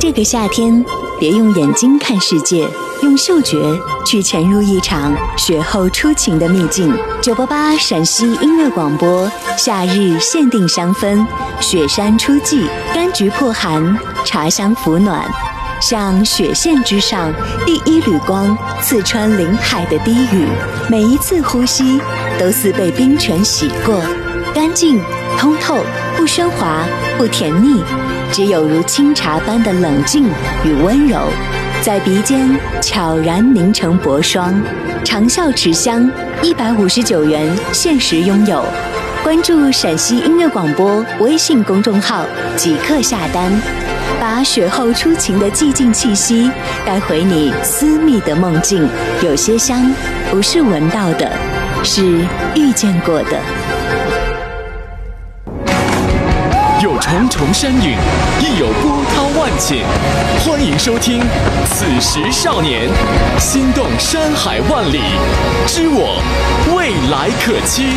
这个夏天，别用眼睛看世界，用嗅觉去潜入一场雪后初晴的秘境。988陕西音乐广播，夏日限定香氛，雪山初霁，柑橘破寒，茶香抚暖。像雪线之上第一缕光，刺穿林海的低语，每一次呼吸都似被冰泉洗过，干净通透，不喧哗，不甜腻，只有如清茶般的冷静与温柔，在鼻尖悄然凝成薄霜。长效持香，159元限时拥有。关注陕西音乐广播微信公众号即刻下单，把雪后初晴的寂静气息带回你私密的梦境。有些香不是闻到的，是遇见过的。 有重重山岭，亦有波涛万顷。欢迎收听《此时少年》，心动山海万里，知我未来可期。